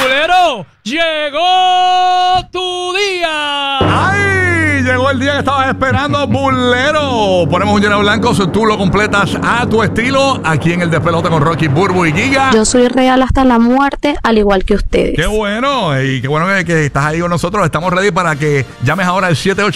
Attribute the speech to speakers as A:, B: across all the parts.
A: Bulero, llegó tu día.
B: ¡Ay! Llegó el día que estabas esperando, Bulero. Ponemos un lleno blanco, tú lo completas a tu estilo, aquí en el Despelote con Rocky, Burbu y Giga.
C: Yo soy real hasta la muerte, al igual que ustedes.
B: Qué bueno, y qué bueno que estás ahí con nosotros. Estamos ready para que llames ahora al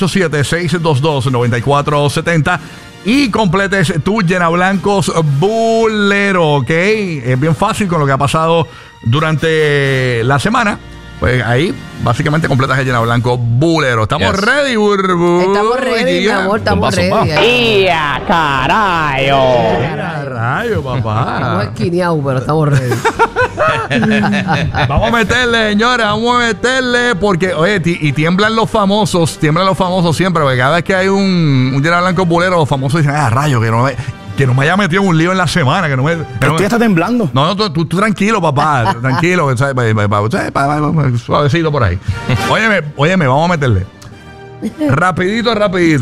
B: 787-622-9470 y completes tu llena blancos Bulero, ¿ok? Es bien fácil con lo que ha pasado durante la semana. Pues ahí básicamente completas el llena blanco Bulero. ¿Estamos ready, Burbu?
D: Estamos ready, mi amor, estamos ready.
A: ¡Ya, carayo!
B: Mira, rayo, papá.
D: Estamos esquineados, pero estamos ready.
B: Vamos a meterle, señores, vamos a meterle. Porque, oye, y tiemblan los famosos siempre. Porque cada vez que hay un llena blanco Bulero, los famosos dicen, rayo, que no me haya metido en un lío en la semana. Usted
E: está temblando.
B: No, tú tranquilo, papá. Tranquilo. Suavecito por ahí. Óyeme, vamos a meterle. Rapidito.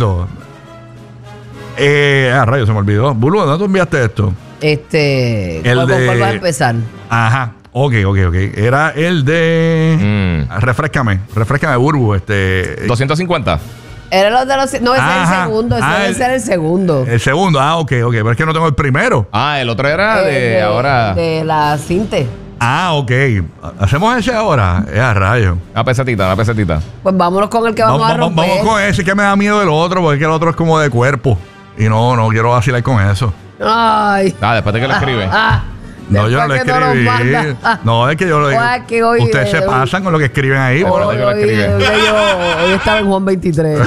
B: Rayo, se me olvidó. Bulu, ¿dónde tú enviaste esto?
D: ¿Cuál vas a empezar?
B: Ajá. Ok. Era el de... Refréscame, Burbu.
E: 250.
D: Era lo de los... No, ese es el segundo. Ese debe ser el segundo.
B: El segundo, ok. Pero es que no tengo el primero.
E: El otro era de ahora...
D: De la Cinte.
B: Ok. ¿Hacemos ese ahora? Rayo.
E: Una pesetita.
D: Pues vámonos con el que vamos a romper.
B: Vamos con ese, que me da miedo del otro, porque es que el otro es como de cuerpo. Y no quiero vacilar con eso.
D: Ay.
E: Después de que lo escribe.
B: No, yo no lo escribí. No, es que yo lo digo. Ustedes se pasan con lo que escriben ahí.
D: Hoy estaba en Juan 23.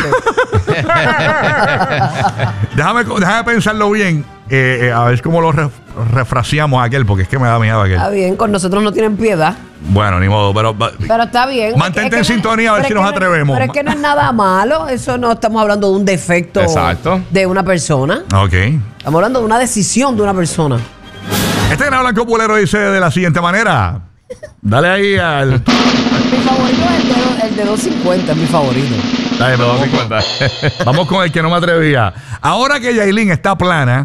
B: Déjame pensarlo bien. A ver cómo lo refraseamos a aquel, porque es que me da miedo aquel.
D: Está bien, con nosotros no tienen piedad.
B: Bueno, ni modo, pero
D: está bien.
B: Mantente en sintonía a ver si nos atrevemos.
D: Pero es que no es nada malo. Eso no estamos hablando de un defecto de una persona.
B: Ok.
D: Estamos hablando de una decisión de una persona.
B: Este gran blanco Bulero dice de la siguiente manera. Dale ahí al...
D: Mi favorito es el de 250, es mi favorito.
B: Dale, 250. Vamos con el que no me atrevía. Ahora que Yailin está plana...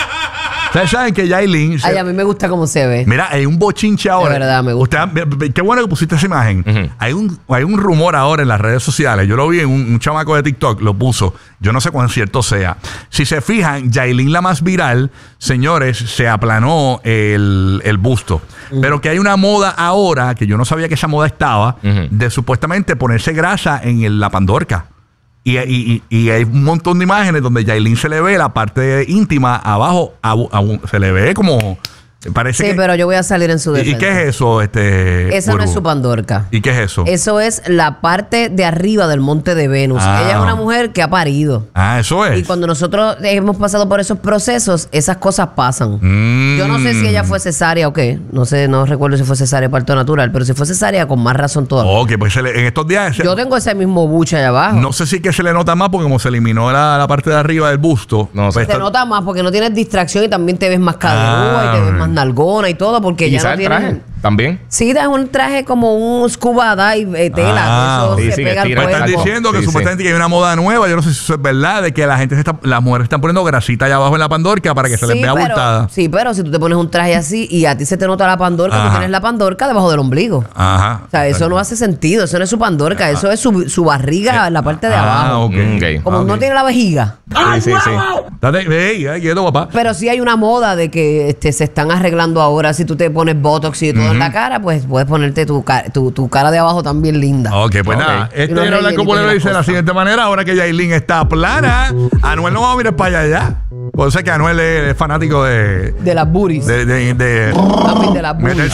B: Ustedes saben que Yailin...
D: a mí me gusta cómo se ve.
B: Mira, hay un bochinche ahora.
D: De verdad, me gusta.
B: Qué bueno que pusiste esa imagen. Hay un rumor ahora en las redes sociales. Yo lo vi en un chamaco de TikTok, lo puso. Yo no sé cuán cierto sea. Si se fijan, Yailin, la más viral, señores, se aplanó el busto. Pero que hay una moda ahora, que yo no sabía que esa moda estaba, de supuestamente ponerse grasa en la pandorca. Y hay un montón de imágenes donde Yailin se le ve la parte íntima abajo, se le ve como... Parece
D: sí, pero yo voy a salir en su defensa.
B: ¿Y qué es eso?
D: Esa no es su pandorca.
B: ¿Y qué es eso?
D: Eso es la parte de arriba del monte de Venus. Ella es una mujer que ha parido.
B: Eso es.
D: Y cuando nosotros hemos pasado por esos procesos, esas cosas pasan. Yo no sé si ella fue cesárea o qué. No recuerdo si fue cesárea o parto natural, pero si fue cesárea, con más razón todavía.
B: Ok, pues en estos días...
D: Yo tengo ese mismo buche allá abajo.
B: No sé si que se le nota más porque como se eliminó la parte de arriba del busto.
E: No sé.
D: Se nota más porque no tienes distracción y también te ves más caderúa y te ves más nalgona y todo porque
E: ¿Y
D: ya no
E: el
D: tienes...
E: traje también?
D: Sí, es un traje como un scuba dive tela. Eso se pega al
B: cuerpo. Están diciendo que supuestamente que hay una moda nueva. Yo no sé si eso es verdad, de que las mujeres están poniendo grasita allá abajo en la pandorca para que se les vea abultada.
D: Sí, pero si tú te pones un traje así y a ti se te nota la pandorca, tú tienes la pandorca debajo del ombligo.
B: Ajá.
D: O sea, eso no hace sentido. Eso no es su pandorca. Eso es su barriga en la parte de abajo.
B: Okay.
D: Como no tiene la vejiga.
E: Sí.
B: Date, quieto, papá.
D: Pero sí hay una moda de que se están arreglando ahora. Si tú te pones botox y todo en la cara, pues puedes ponerte tu cara de abajo también linda.
B: Ok, pues nada. Este era blanco Bulero dice de la siguiente manera. Ahora que Yailin está plana, Anuel no va a mirar para allá. Puede ser que Anuel es fanático de
D: las booties.
B: De
D: las booties.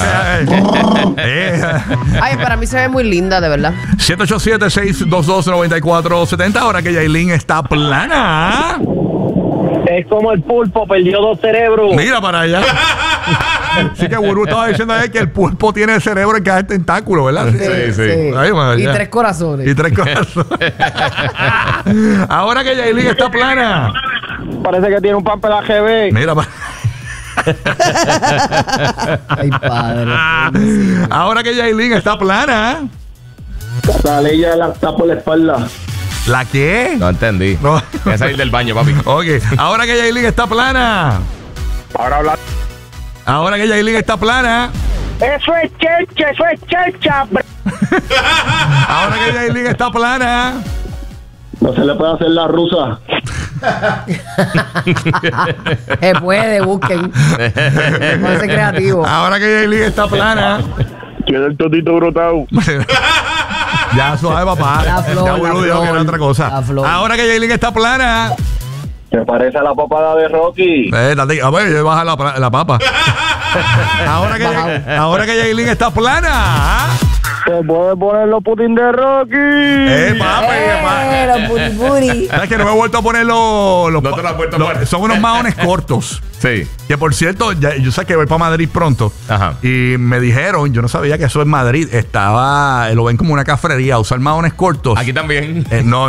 D: Ay, para mí se ve muy linda, de verdad.
B: 787-622-9470. Ahora que Yailin está plana.
F: Es como el pulpo, perdió 2 cerebros.
B: Mira para allá. Sí que Burbu estaba diciendo ayer que el pulpo tiene el cerebro en cada tentáculo, ¿verdad?
E: Sí.
B: Ay,
D: y 3 corazones.
B: Ahora que Yailin está plana.
F: Parece que tiene un pamper AGB.
B: Mira para...
D: Ay, padre.
B: Ahora que Yailin está plana.
F: La ley ya la está por la espalda.
B: ¿La qué?
E: No entendí.
B: No.
E: Voy a salir del baño, papi.
B: Ok. Ahora que Yailin está plana.
F: Ahora habla.
B: Ahora que Yailin está plana.
F: Eso es checha.
B: Ahora que Yailin está plana.
F: No se le puede hacer la rusa.
D: Se puede, busquen. Pónganse creativo.
B: Ahora que Yailin está plana.
F: Tiene el totito brotado.
B: Ya suave, papá.
D: La flor,
B: Ya
D: la
B: Bulu dijo que era
D: flor,
B: otra cosa.
D: la flor.
B: Ahora que Yailin está plana.
F: Se parece a la papada de Rocky.
B: Date, a ver, baja la papa. ahora que Yailin está plana.
F: Se puede poner los Putin de Rocky.
B: Papi,
D: Los puri puri.
B: ¿Sabes que no me he vuelto a poner los
E: No te lo has vuelto a poner.
B: son unos maones cortos.
E: Sí.
B: Que por cierto, yo sé que voy para Madrid pronto.
E: Ajá.
B: Y me dijeron, yo no sabía que eso en Madrid lo ven como una cafrería, usar maones cortos.
E: Aquí también.
B: No.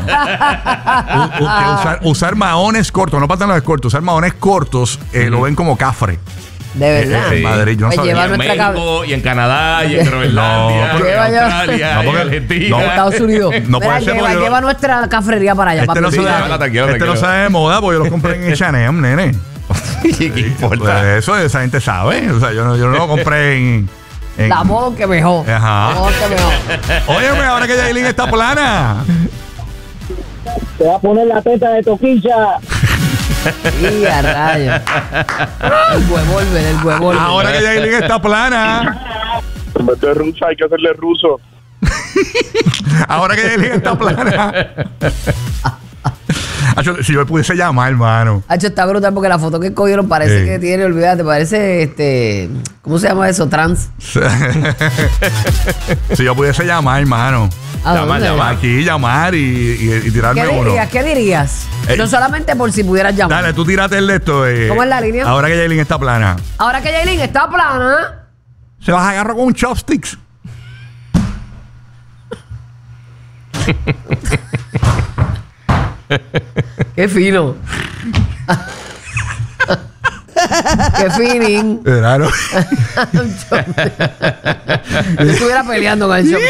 B: Usar maones cortos, no pantalones cortos, usar maones cortos, lo ven como cafre.
D: De verdad.
B: En Madrid, yo no
D: Pues
B: sabía.
D: lleva
E: Y en
D: nuestra
E: México, y en Canadá, y en Groenlandia,
B: No,
E: y en
D: Lleva ya-
E: Australia,
B: No,
E: y en
B: porque-
E: Argentina.
B: no,
D: Estados Unidos.
B: No puede ser, porque yo-
D: lleva nuestra cafrería para allá.
B: Este no,
D: papi.
B: se
E: Sí,
B: da-
E: llévala, tranquilo,
B: este no
E: tranquilo.
B: sabe de moda porque yo lo compré en H&M, nene.
E: ¿Qué importa?
B: Pues eso esa gente sabe. O sea, yo no lo compré en
D: La voz que mejor.
B: Ajá.
D: La voz que mejor.
B: Óyeme, ahora que Yailin está plana.
F: Se va a poner la teta de toquilla.
D: Y a rayos. El huevón.
B: Ahora que Yailin está plana.
F: En vez de rusa hay que hacerle ruso.
B: Ahora que Yailin está plana. Acho, si yo me pudiese llamar, hermano.
D: Hacho, está brutal porque la foto que cogieron parece
B: Sí.
D: que tiene, olvídate, parece ¿cómo se llama eso? Trans.
B: Si yo pudiese llamar, hermano.
D: ¿A dónde?
B: Aquí llamar y tirarme
D: ¿Qué
B: uno.
D: dirías? ¿Qué dirías? No solamente por si pudieras llamar.
B: Dale, tú tírate el de esto.
D: ¿Cómo es la línea?
B: Ahora que Yailin está plana.
D: Ahora que Yailin está plana.
B: Se las agarro con un chopsticks.
D: Qué fino. Qué fining.
B: Claro.
D: Yo estuviera peleando con el show.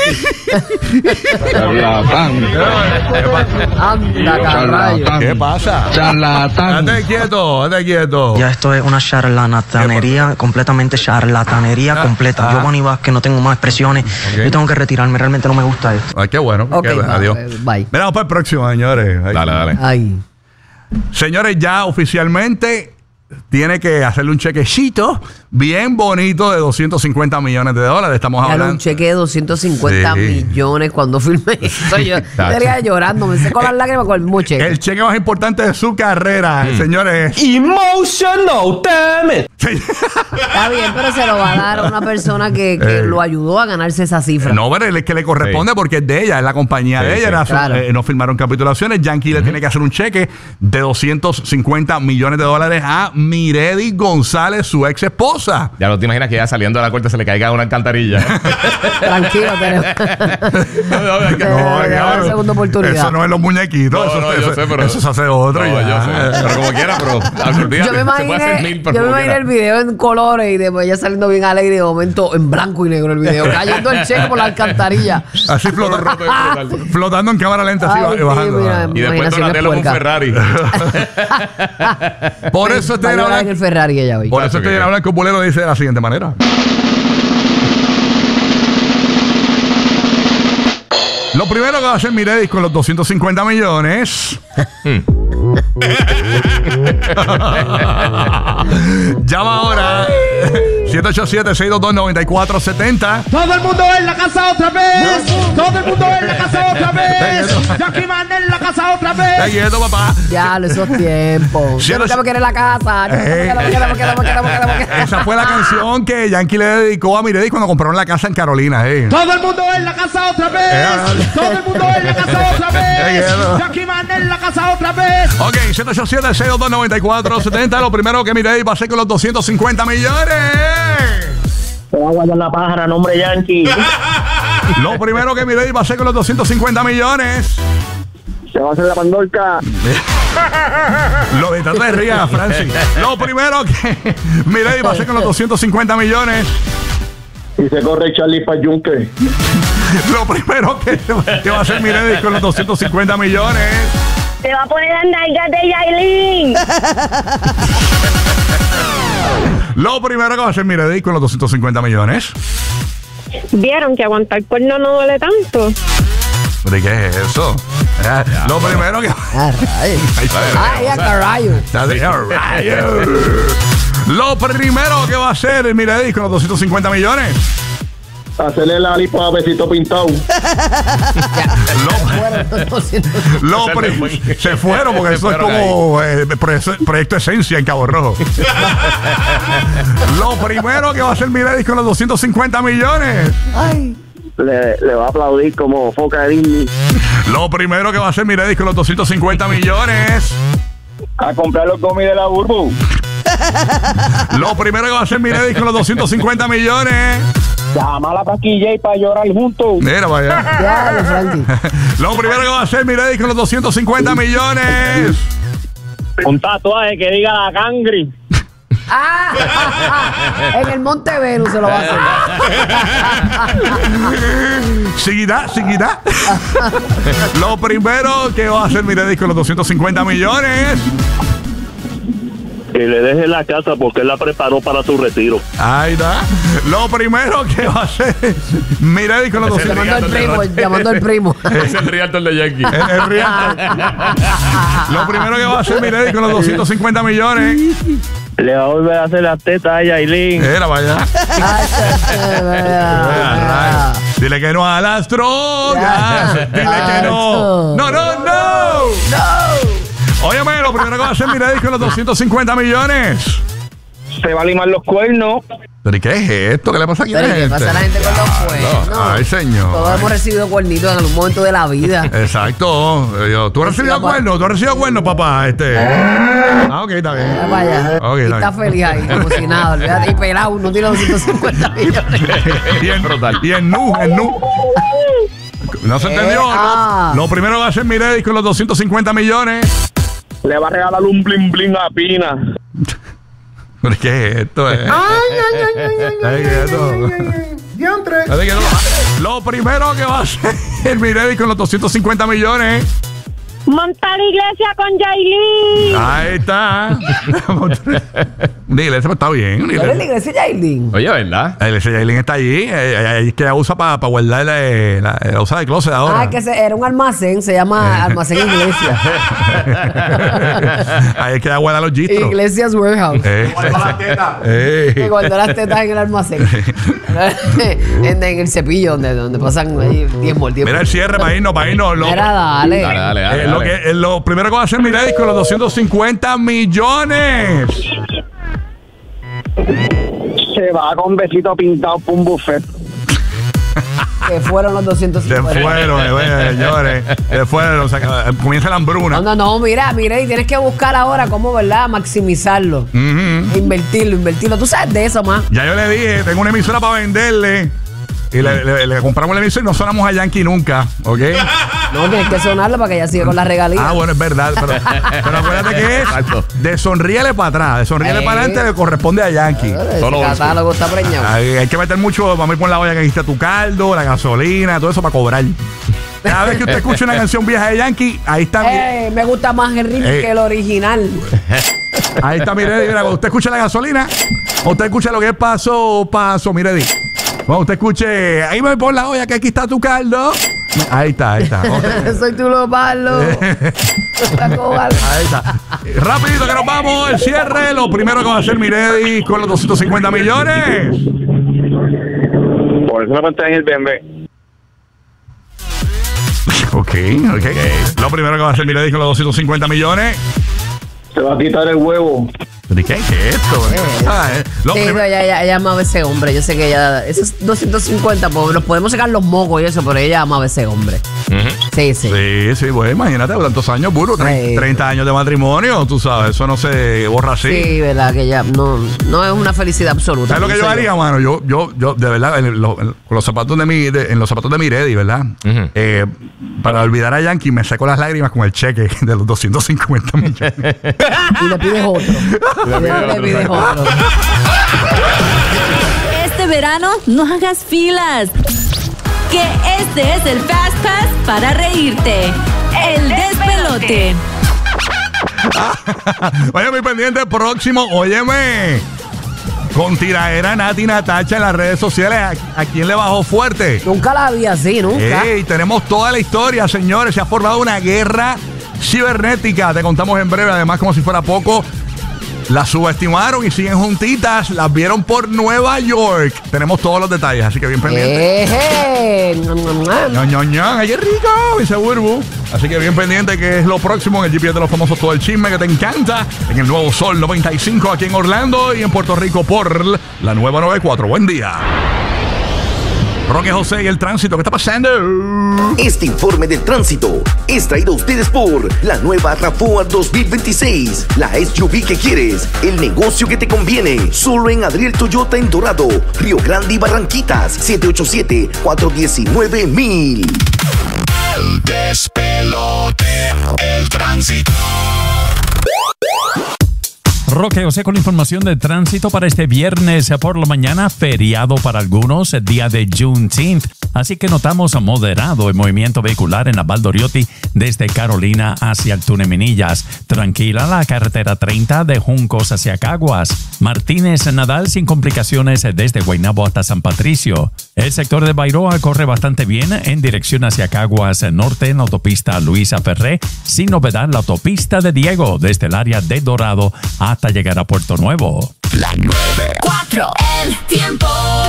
D: Anda, carrayo.
B: ¿Qué pasa?
G: Charlatán.
B: Date quieto.
G: Ya esto es una charlatanería, completamente charlatanería completa. Yo, Bonnie Vázquez, no tengo más expresiones. Yo tengo que retirarme, realmente no me gusta esto.
B: Ay, qué bueno.
D: Ok,
B: Adiós.
D: bye.
B: Mira, vamos para el próximo, señores. Ay.
E: Dale.
D: Ay.
B: Señores, ya oficialmente tiene que hacerle un chequecito bien bonito de $250 millones. Estamos
D: Dale
B: hablando.
D: un cheque de 250
B: Sí.
D: millones cuando filmé eso. Yo estaría llorando, me seco las lágrimas con el mismo cheque.
B: El cheque más importante de su carrera, señores.
A: Emotional, damn it.
D: Está bien, pero se lo va a dar a una persona que lo ayudó a ganarse esa cifra.
B: No, pero es que le corresponde porque es de ella, es la compañía de ella. Era
D: claro.
B: no firmaron capitulaciones. Yankee le tiene que hacer un cheque de $250 millones a Miredi González, su ex esposa.
E: Ya no te imaginas que ya saliendo de la corte se le caiga una alcantarilla.
D: Tranquilo, tenemos. Una segunda oportunidad.
B: Eso no es los muñequitos.
E: Yo sé, pero
B: eso se hace otro.
E: No,
B: ya.
E: yo sé. Pero como quiera, pero olvídate,
D: Yo me
E: se puede hacer
D: imaginé,
E: mil, pero como quiera.
D: el video en colores y después ya saliendo bien alegre y de momento en blanco y negro el video, cayendo el cheque por la alcantarilla.
B: Así
E: Todo roto, brutal.
B: flotando en cámara lenta, así
D: Ay, sí,
B: bajando.
D: mira.
E: Y después
D: Imaginación
E: Donatello en un
D: puerca.
E: Ferrari.
B: Por eso
D: Va a
B: este
D: llorar en el Ferrari ella hoy.
B: Por eso
E: Ok,
B: este
E: ok.
B: Blanco Bulero dice de la siguiente manera. Lo primero que va a hacer Miredi con los 250 millones. Llama ahora. 787-622-9470.
A: Todo el mundo en la casa otra vez. Todo el mundo en la casa otra vez. Jackie Man en la casa otra
B: Está
A: vez.
B: quieto, papá.
D: Ya, esos tiempos.
B: Sí,
D: Yo nunca
B: no-
D: me quedé en la casa. Yo nunca me quedé.
B: Esa fue la canción que Yankee le dedicó a Miredi cuando compraron la casa en Carolina.
A: Todo el mundo en la casa otra vez. Todo el mundo en la casa otra vez. Jackie Man en la casa otra vez.
B: Ok, 787-622-9470. Lo primero que Miredi va a hacer con los 250 millones.
F: Se va a guardar la pájara, nombre Yankee.
B: Lo primero que Miredi va a hacer con los 250 millones.
F: Se va a hacer la pandorca.
B: Lo de trata de ría, Francis. Lo primero que Miredi va a hacer con los 250 millones.
F: Y se corre Charlie Payunque.
B: Lo primero que va a hacer Miredi con los 250 millones.
H: Te va a poner las nalgas de Yailin.
B: Lo primero que va a hacer Miredi con los 250 millones.
H: Vieron que aguantar cuerno no duele tanto.
B: ¿De qué es eso? Lo primero que...
D: Ay, a carayo.
B: Lo primero que va a hacer Miredi con los 250 millones.
F: Hacerle la lipo a besito pintado.
B: Se fueron porque eso es como Proyecto Esencia en Cabo Rojo. Lo primero que va a hacer Miredi con los 250 millones.
D: Ay.
F: Le va a aplaudir como foca de Disney.
B: Lo primero que va a hacer Miredi con los 250 millones.
F: A comprar los gomis de la Burbu.
B: Lo primero que va a hacer Miredi con los 250 millones.
F: Llama a la paquilla y para llorar juntos.
B: Mira, vaya.
D: Ya, Frankie.
B: Lo primero que va a hacer Miredi con los 250 millones.
F: Un tatuaje que diga la cangri.
D: En el Monte Venus se lo va a hacer.
B: Seguirá. Lo primero que va a hacer Miredi con los 250 millones.
F: Que le deje la casa porque él la preparó para su retiro.
B: Ahí está. Lo primero que va a hacer Miredi con los 250
D: Llamando al primo.
E: Es el Realtor de Yankee.
B: El Realtor. Lo primero que va a hacer Miredi con los 250 millones.
F: Le va a volver a hacer las tetas a Yailin.
B: Era vaya. Dile que no a las drogas. Dile que no. No. Óyeme, lo primero que va a hacer Miredi con los 250 millones.
F: Se va a limar los cuernos.
B: ¿Pero y qué es esto? ¿Qué le pasa aquí a la
D: ¿Qué
B: gente?
D: pasa a la gente con los cuernos?
B: Ay, señor.
D: Todos hemos recibido cuernitos en algún momento de la vida.
B: Exacto. ¿Tú has recibido cuernos? ¿Tú has recibido cuernos, papá? Ok, está bien.
D: Vaya.
B: Okay,
D: Y está feliz ahí, como si nada. Olvídate. Y pelado, no tiene 250 millones.
B: y en nu. ¿No se entendió? Lo primero va a hacer Miredi con los 250 millones.
F: Le va a regalar un bling bling a Pina.
B: ¿Pero qué es esto? Lo primero que va a hacer Miredi con los 250 millones.
H: Montar iglesia con Yailin.
B: Ahí está. Una iglesia está bien.
D: ¿Cuál es la iglesia Yailin?
E: Oye, ¿verdad?
B: La iglesia Yailin está allí. Es que ella usa para guardar la usa de closet ahora.
D: Que era un almacén, se llama Almacén Iglesia.
B: Ahí es que ella guarda los gistros.
D: Iglesias Warehouse.
B: Que
D: guardó las tetas en el almacén. en el cepillo donde pasan ahí 10 mordidos.
B: Mira el cierre para irnos.
D: Mira, dale.
B: Lo primero que va a hacer Miredi con los 250 millones.
F: Se va con besito pintado por un buffet.
D: Que fueron los 250.
B: Se fueron, señores. Se fueron. O sea, comienza la hambruna.
D: No, mira, y tienes que buscar ahora cómo, ¿verdad? Maximizarlo. Invertirlo. Tú sabes de eso, más.
B: Ya yo le dije, tengo una emisora para venderle. Y le compramos la emisora y no sonamos a Yankee nunca, ¿ok?
D: No, tienes que sonarlo para que ella siga con la regalía.
B: Bueno, es verdad. Pero acuérdate que es de sonríele para atrás, de sonríele para adelante le corresponde a Yankee.
D: El catálogo está preñado.
B: Hay que meter mucho, vamos a ir con la olla que dijiste tu caldo, la gasolina, todo eso para cobrar. Cada vez que usted escuche una canción vieja de Yankee, ahí está.
D: Me gusta más el remix que el original.
B: Ahí está Miredi. Mira, cuando usted escucha la gasolina, usted escucha lo que es paso, Miredi. Cuando usted escuche, ahí me pon la olla que aquí está tu caldo. Ahí está.
D: Soy tú lo malo.
B: Ahí está. Rapidito que nos vamos, el cierre. Lo primero que va a hacer Miredi con los 250 millones.
F: Por eso me monté en el BMW.
B: Ok. Lo primero que va a hacer Miredi con los 250 millones.
F: Se va a quitar el huevo.
B: ¿De qué es esto?
D: Ella amaba a ese hombre. Yo sé que ella. Esos 250, pues nos podemos sacar los mocos y eso, pero ella amaba a ese hombre. Sí.
B: Sí, bueno, imagínate, tantos años, burro, 30 años de matrimonio, tú sabes, eso no se borra así.
D: Sí, verdad, que ya no es una felicidad absoluta.
B: ¿Sabes lo que yo haría, mano? Yo, de verdad, en los zapatos de los zapatos de Miredi, ¿verdad? Para olvidar a Yankee, me seco las lágrimas con el cheque de los 250 millones.
D: Y le pides otro. Le pides otro.
I: Este verano no hagas filas. Que este es el Fast Pass para reírte. El despelote.
B: Oye, mi pendiente próximo, óyeme. con tiraera Nati Natacha en las redes sociales. ¿A quién le bajó fuerte?
D: Nunca la vi así, nunca.
B: Ey, tenemos toda la historia, señores. Se ha formado una guerra cibernética. Te contamos en breve, además, como si fuera poco. Las subestimaron y siguen juntitas. Las vieron por Nueva York. Tenemos todos los detalles, así que bien pendiente. ¡Ay, qué rico! Dice Burbu. Así que bien pendiente, que es lo próximo en el GPS de los famosos, todo el chisme que te encanta. En el Nuevo Sol 95 aquí en Orlando y en Puerto Rico por la nueva 94. Buen día. Roque José y el tránsito, ¿qué está pasando?
J: Este informe del tránsito es traído a ustedes por la nueva RAV4 2026. La SUV que quieres, el negocio que te conviene. Solo en Adriel Toyota en Dorado, Río Grande y Barranquitas. 787-419-1000.
K: El despelote, el tránsito.
L: Roque José con la información de tránsito para este viernes por la mañana, feriado para algunos, día de Juneteenth. Así que notamos moderado el movimiento vehicular en la Valdoriotti desde Carolina hacia el túnel Minillas. Tranquila la carretera 30 de Juncos hacia Caguas. Martínez Nadal sin complicaciones desde Guaynabo hasta San Patricio. El sector de Bairoa corre bastante bien en dirección hacia Caguas Norte en la autopista Luisa Ferré. Sin novedad la autopista de Diego desde el área de Dorado hasta llegar a Puerto Nuevo.
K: La 94, el tiempo.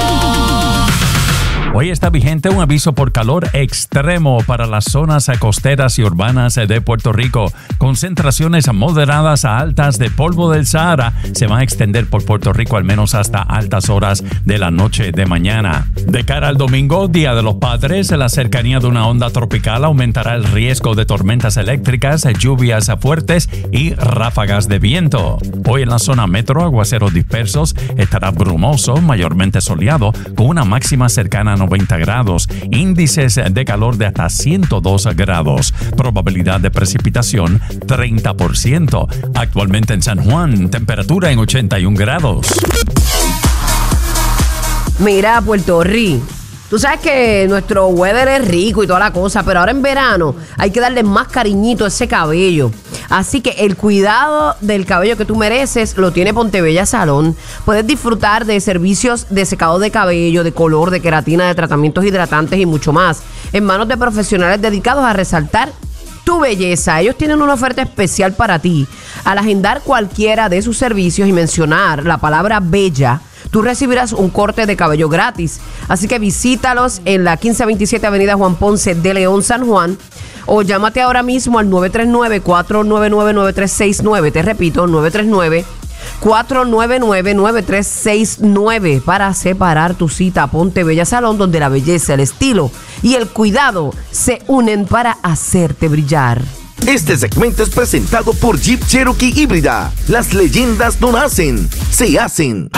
L: Hoy está vigente un aviso por calor extremo para las zonas costeras y urbanas de Puerto Rico. Concentraciones moderadas a altas de polvo del Sahara se van a extender por Puerto Rico al menos hasta altas horas de la noche de mañana. De cara al domingo, Día de los Padres, la cercanía de una onda tropical aumentará el riesgo de tormentas eléctricas, lluvias fuertes y ráfagas de viento. Hoy en la zona metro, aguaceros dispersos, estará brumoso, mayormente soleado, con una máxima cercana a 90 grados, índices de calor de hasta 102 grados, probabilidad de precipitación 30%. Actualmente en San Juan, temperatura en 81 grados.
D: Mira, Puerto Rico. Tú sabes que nuestro weather es rico y toda la cosa, pero ahora en verano hay que darle más cariñito a ese cabello. Así que el cuidado del cabello que tú mereces lo tiene Pontebella Salón. Puedes disfrutar de servicios de secado de cabello, de color, de queratina, de tratamientos hidratantes y mucho más, en manos de profesionales dedicados a resaltar tu belleza. Ellos tienen una oferta especial para ti. Al agendar cualquiera de sus servicios y mencionar la palabra bella, tú recibirás un corte de cabello gratis. Así que visítalos en la 1527 Avenida Juan Ponce de León, San Juan, o llámate ahora mismo al 939-499-9369. Te repito, 939-499-9369 para separar tu cita. Pontebella Salón, donde la belleza, el estilo y el cuidado se unen para hacerte brillar.
J: Este segmento es presentado por Jeep Cherokee Híbrida. Las leyendas no nacen, se hacen.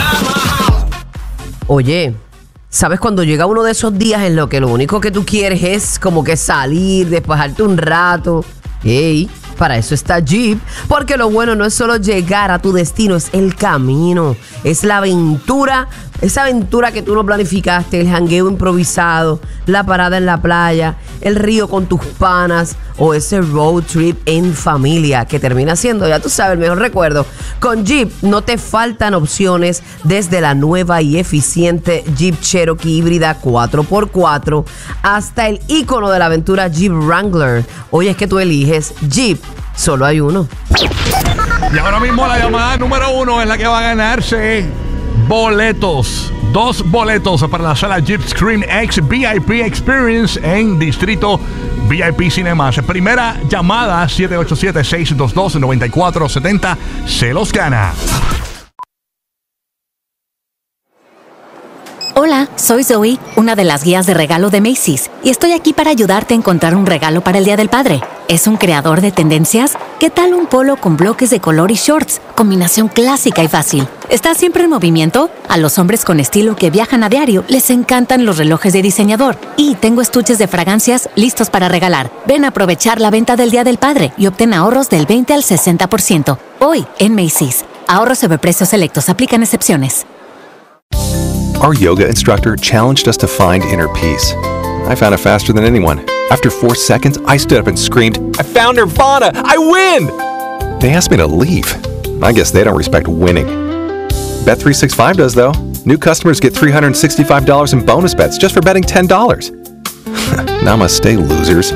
D: Oye, ¿sabes cuando llega uno de esos días en lo que lo único que tú quieres es como que salir, despejarte un rato? ¡Ey! Para eso está Jeep, porque lo bueno no es solo llegar a tu destino, es el camino, es la aventura, esa aventura que tú no planificaste, el jangueo improvisado, la parada en la playa, el río con tus panas o ese road trip en familia que termina siendo, ya tú sabes, el mejor recuerdo. Con Jeep no te faltan opciones desde la nueva y eficiente Jeep Cherokee híbrida 4x4 hasta el ícono de la aventura Jeep Wrangler. Hoy es que tú eliges Jeep. Solo hay uno.
B: Y ahora mismo la llamada número 1 es la que va a ganarse boletos. 2 boletos para la sala Jeep Screen X VIP Experience en Distrito VIP Cinemas. Primera llamada, 787-622-9470. Se los gana.
M: Hola, soy Zoe, una de las guías de regalo de Macy's, y estoy aquí para ayudarte a encontrar un regalo para el Día del Padre. ¿Es un creador de tendencias? ¿Qué tal un polo con bloques de color y shorts? Combinación clásica y fácil. ¿Estás siempre en movimiento? A los hombres con estilo que viajan a diario les encantan los relojes de diseñador. Y tengo estuches de fragancias listos para regalar. Ven a aprovechar la venta del Día del Padre y obtén ahorros del 20 al 60%. Hoy en Macy's. Ahorros sobre precios selectos. Aplican excepciones.
N: Our yoga instructor challenged us to find inner peace. I found it faster than anyone. After 4 seconds, I stood up and screamed, "I found Nirvana! I win!" They asked me to leave. I guess they don't respect winning. Bet365 does, though. New customers get $365 in bonus bets just for betting $10. Namaste, losers.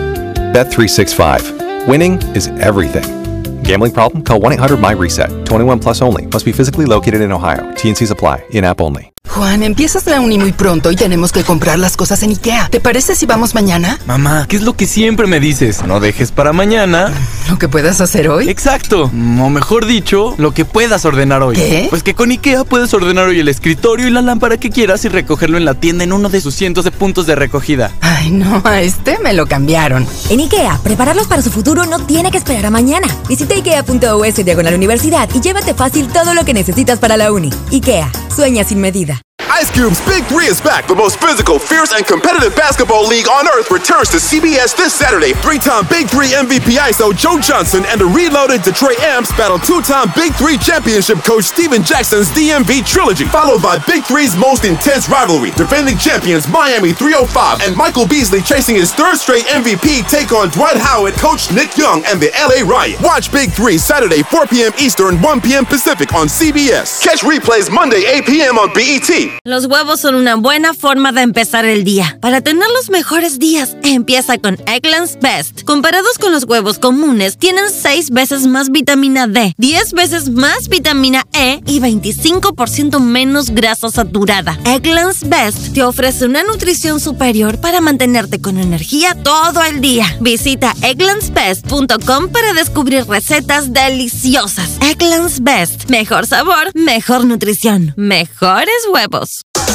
N: Bet365. Winning is everything. Gambling problem? Call 1-800-MY-RESET. 21 plus only. Must be physically located in Ohio. T&Cs apply. In-app only.
O: Juan, empiezas la uni muy pronto y tenemos que comprar las cosas en IKEA. ¿Te parece si vamos mañana?
P: Mamá, ¿qué es lo que siempre me dices? No dejes para mañana
O: ¿Lo que puedas hacer hoy?
P: Exacto. O mejor dicho, lo que puedas ordenar hoy.
O: ¿Qué?
P: Pues que con IKEA puedes ordenar hoy el escritorio y la lámpara que quieras y recogerlo en la tienda en uno de sus cientos de puntos de recogida.
O: Ay, no, a este me lo cambiaron.
Q: En IKEA, prepararlos para su futuro no tiene que esperar a mañana. Visita IKEA.us/universidad y llévate fácil todo lo que necesitas para la uni. IKEA, sueña sin medida.
R: Ice Cube's Big Three is back. The most physical, fierce, and competitive basketball league on earth returns to CBS this Saturday. Three-time Big Three MVP ISO Joe Johnson and the reloaded Detroit Amps battle two-time Big Three championship coach Steven Jackson's DMV trilogy, followed by Big Three's most intense rivalry. Defending champions Miami 305 and Michael Beasley chasing his third straight MVP take on Dwight Howard, coach Nick Young, and the LA Riot. Watch Big Three Saturday 4 p.m. Eastern, 1 p.m. Pacific on CBS. Catch replays Monday 8 p.m. on BET.
S: Los huevos son una buena forma de empezar el día. Para tener los mejores días, empieza con Eggland's Best. Comparados con los huevos comunes, tienen 6 veces más vitamina D, 10 veces más vitamina E y 25% menos grasa saturada. Eggland's Best te ofrece una nutrición superior para mantenerte con energía todo el día. Visita egglandsbest.com para descubrir recetas deliciosas. Eggland's Best. Mejor sabor, mejor nutrición, mejores huevos.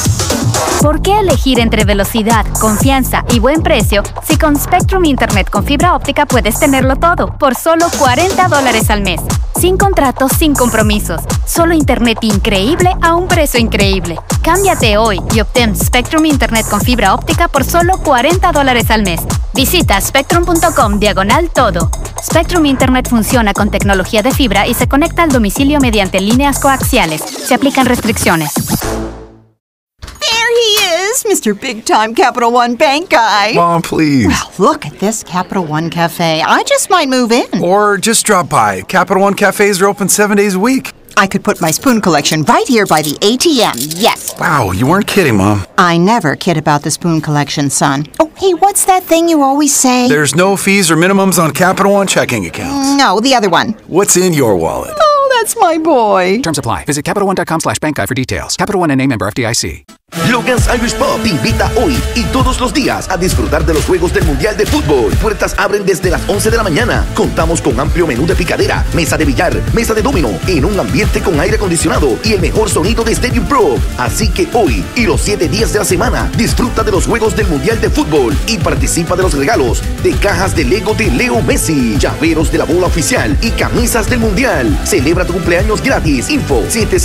T: ¿Por qué elegir entre velocidad, confianza y buen precio si con Spectrum Internet con fibra óptica puedes tenerlo todo por solo $40 al mes? Sin contratos, sin compromisos. Solo internet increíble a un precio increíble. Cámbiate hoy y obtén Spectrum Internet con fibra óptica por solo $40 al mes. Visita spectrum.com/todo. Spectrum Internet funciona con tecnología de fibra y se conecta al domicilio mediante líneas coaxiales. Se aplican restricciones.
U: There he is, Mr. Big Time Capital One Bank guy.
V: Mom, please.
U: Well, look at this Capital One Cafe. I just might move in.
V: Or just drop by. Capital One cafes are open 7 days a week.
U: I could put my spoon collection right here by the ATM, yes.
V: Wow, you weren't kidding, Mom.
U: I never kid about the spoon collection, son. Oh, hey, what's that thing you always say?
V: There's no fees or minimums on Capital One checking accounts.
U: No, the other one.
V: What's in your wallet?
U: Oh, that's my boy.
W: Terms apply. Visit CapitalOne.com/bank guide for details. Capital One NA, member FDIC.
J: Logan's Irish Pub te invita hoy y todos los días a disfrutar de los Juegos del Mundial de Fútbol. Puertas abren desde las 11 de la mañana. Contamos con amplio menú de picadera, mesa de billar, mesa de dominó, en un ambiente con aire acondicionado y el mejor sonido de Stadium Pro. Así que hoy y los 7 días de la semana, disfruta de los Juegos del Mundial de Fútbol y participa de los regalos de cajas de Lego de Leo Messi, llaveros de la bola oficial y camisas del Mundial. Celebra tu cumpleaños gratis. Info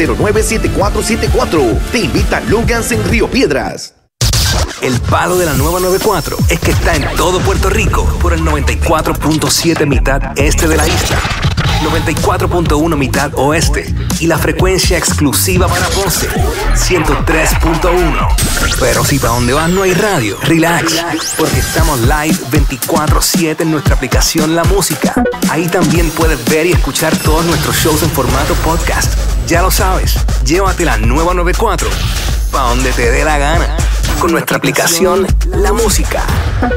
J: 709-7474. Te invita Logan's en Río Piedras.
X: El palo de la nueva 94 es que está en todo Puerto Rico por el 94.7 mitad este de la isla, 94.1 mitad oeste y la frecuencia exclusiva para Ponce, 103.1. Pero si para donde vas no hay radio, relax, porque estamos live 24/7 en nuestra aplicación La Música. Ahí también puedes ver y escuchar todos nuestros shows en formato podcast. Ya lo sabes, llévate la nueva 94 para donde te dé la gana con nuestra aplicación La Música.